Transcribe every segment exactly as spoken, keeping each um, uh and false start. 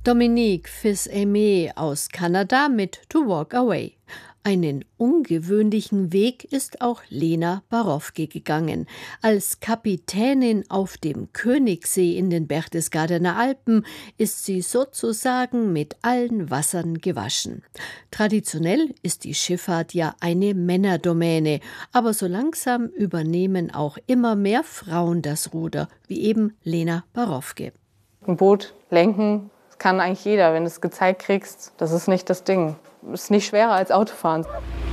Dominique Fils-Aimé aus Kanada mit To Walk Away. Einen ungewöhnlichen Weg ist auch Lena Barofke gegangen. Als Kapitänin auf dem Königssee in den Berchtesgadener Alpen ist sie sozusagen mit allen Wassern gewaschen. Traditionell ist die Schifffahrt ja eine Männerdomäne, aber so langsam übernehmen auch immer mehr Frauen das Ruder, wie eben Lena Barofke. Ein Boot lenken kann eigentlich jeder, wenn du es gezeigt kriegst. Das ist nicht das Ding. Ist nicht schwerer als Autofahren.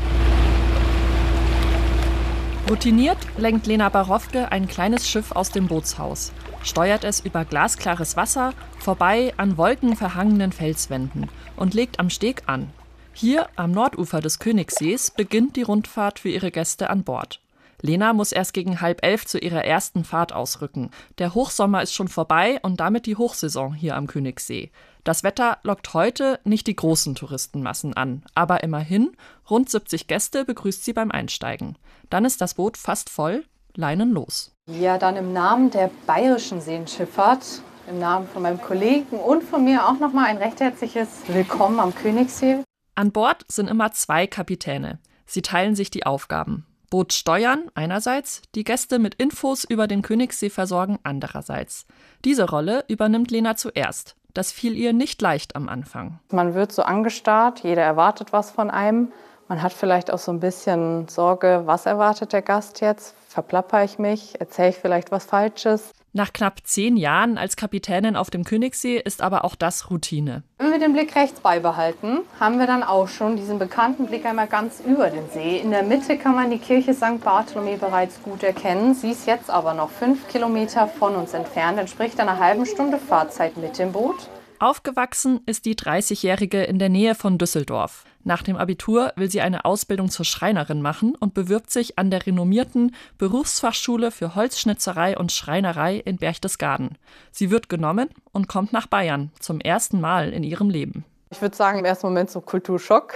Routiniert lenkt Lena Barofke ein kleines Schiff aus dem Bootshaus, steuert es über glasklares Wasser, vorbei an wolkenverhangenen Felswänden und legt am Steg an. Hier am Nordufer des Königssees beginnt die Rundfahrt für ihre Gäste an Bord. Lena muss erst gegen halb elf zu ihrer ersten Fahrt ausrücken. Der Hochsommer ist schon vorbei und damit die Hochsaison hier am Königssee. Das Wetter lockt heute nicht die großen Touristenmassen an, aber immerhin, rund siebzig Gäste begrüßt sie beim Einsteigen. Dann ist das Boot fast voll, Leinen los. Ja, dann im Namen der Bayerischen Seenschifffahrt, im Namen von meinem Kollegen und von mir auch nochmal ein recht herzliches Willkommen am Königssee. An Bord sind immer zwei Kapitäne. Sie teilen sich die Aufgaben. Boot steuern einerseits, die Gäste mit Infos über den Königssee versorgen andererseits. Diese Rolle übernimmt Lena zuerst. Das fiel ihr nicht leicht am Anfang. Man wird so angestarrt, jeder erwartet was von einem. Man hat vielleicht auch so ein bisschen Sorge, was erwartet der Gast jetzt? Verplapper ich mich? Erzähle ich vielleicht was Falsches? Nach knapp zehn Jahren als Kapitänin auf dem Königssee ist aber auch das Routine. Wenn wir den Blick rechts beibehalten, haben wir dann auch schon diesen bekannten Blick einmal ganz über den See. In der Mitte kann man die Kirche Sankt Bartholomew bereits gut erkennen. Sie ist jetzt aber noch fünf Kilometer von uns entfernt, entspricht einer halben Stunde Fahrzeit mit dem Boot. Aufgewachsen ist die dreißigjährige in der Nähe von Düsseldorf. Nach dem Abitur will sie eine Ausbildung zur Schreinerin machen und bewirbt sich an der renommierten Berufsfachschule für Holzschnitzerei und Schreinerei in Berchtesgaden. Sie wird genommen und kommt nach Bayern, zum ersten Mal in ihrem Leben. Ich würde sagen, im ersten Moment so Kulturschock.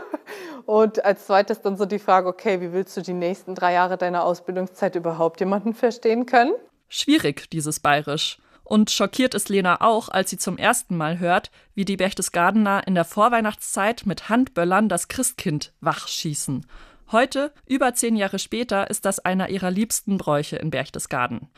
Und als zweites dann so die Frage, okay, wie willst du die nächsten drei Jahre deiner Ausbildungszeit überhaupt jemanden verstehen können? Schwierig, dieses Bayerisch. Und schockiert ist Lena auch, als sie zum ersten Mal hört, wie die Berchtesgadener in der Vorweihnachtszeit mit Handböllern das Christkind wachschießen. Heute, über zehn Jahre später, ist das einer ihrer liebsten Bräuche in Berchtesgaden.